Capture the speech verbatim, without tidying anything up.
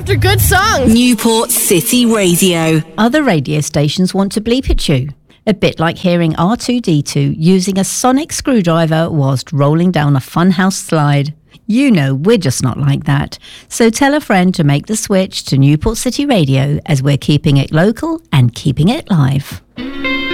after good songs. Newport City Radio. Other radio stations want to bleep at you. A bit like hearing R two D two using a sonic screwdriver whilst rolling down a funhouse slide. You know we're just not like that. So tell a friend to make the switch to Newport City Radio, as we're keeping it local and keeping it live.